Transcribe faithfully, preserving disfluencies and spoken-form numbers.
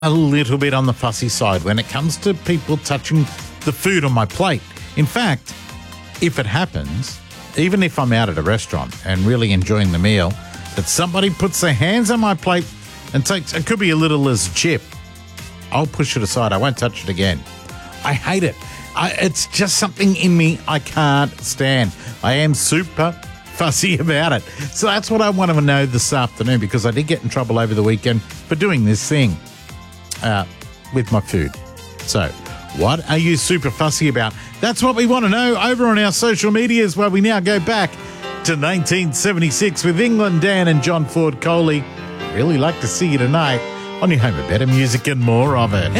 a little bit on the fussy side when it comes to people touching the food on my plate. In fact, if it happens, even if I'm out at a restaurant and really enjoying the meal, that somebody puts their hands on my plate and takes, it could be a little as a chip, I'll push it aside. I won't touch it again. I hate it. I, it's just something in me I can't stand. I am super fussy about it. So that's what I want to know this afternoon, because I did get in trouble over the weekend for doing this thing uh, with my food. So what are you super fussy about? That's what we want to know over on our social medias, where we now go back to nineteen seventy-six with England Dan and John Ford Coley. Really like to see you tonight on your home of better music and more of it.